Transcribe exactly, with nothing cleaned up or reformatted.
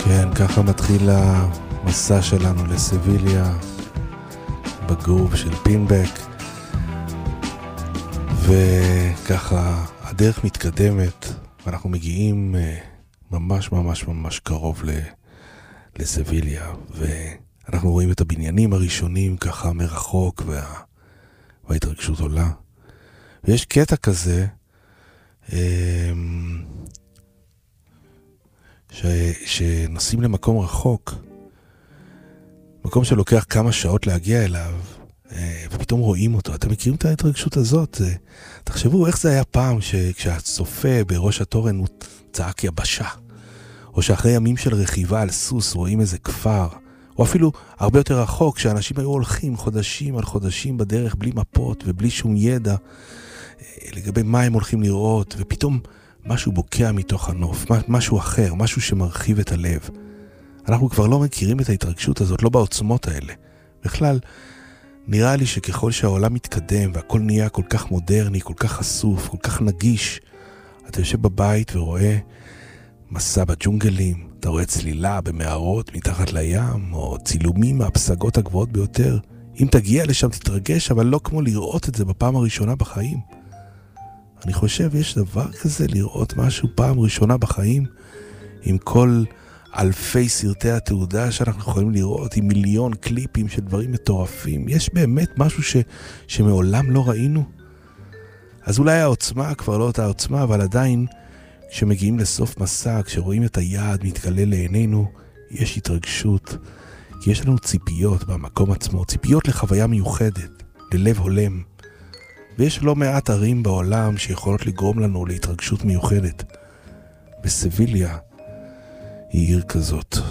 כן, ככה מתחיל המסע שלנו לסביליה בגרוב של פינבק, וככה הדרך מתקדמת ואנחנו מגיעים ממש ממש ממש קרוב לסביליה, ואנחנו רואים את הבניינים הראשונים ככה מרחוק וה... וההתרגשות עולה. ויש קטע כזה ש... שנוסעים למקום רחוק, מקום שלוקח כמה שעות להגיע אליו, ופתאום רואים אותו. אתם מכירים את ההתרגשות הזאת? תחשבו איך זה היה פעם כשהצופה בראש התורן הוא צעק יבשה, או שאחרי ימים של רכיבה על סוס רואים איזה כפר, או אפילו הרבה יותר רחוק, שאנשים היו הולכים חודשים על חודשים בדרך בלי מפות ובלי שום ידע לגבי מה הם הולכים לראות, ופתאום משהו בוקע מתוך הנוף, משהו אחר, משהו שמרחיב את הלב. אנחנו כבר לא מכירים את ההתרגשות הזאת, לא בעוצמות האלה. בכלל, נראה לי שככל שהעולם מתקדם והכל נהיה כל כך מודרני, כל כך חשוף, כל כך נגיש, אתה יושב בבית ורואה מסע בג'ונגלים, אתה רואה צלילה במערות מתחת לים, או צילומים מהפסגות הגבוהות ביותר. אם תגיע לשם תתרגש, אבל לא כמו לראות את זה בפעם הראשונה בחיים. אני חושב יש דבר כזה לראות משהו פעם ראשונה בחיים, עם כל אלפי סרטי התעודה שאנחנו יכולים לראות, עם מיליון קליפים של דברים מטורפים. יש באמת משהו ש, שמעולם לא ראינו. אז אולי העוצמה כבר לא אותה עוצמה, אבל עדיין כשמגיעים לסוף מסע, כשרואים את היעד מתגלה לעינינו, יש התרגשות, כי יש לנו ציפיות במקום עצמו, ציפיות לחוויה מיוחדת, ללב הולם. ויש לא מעט ערים בעולם שיכולות לגרום לנו להתרגשות מיוחדת. בסביליה היא עיר כזאת.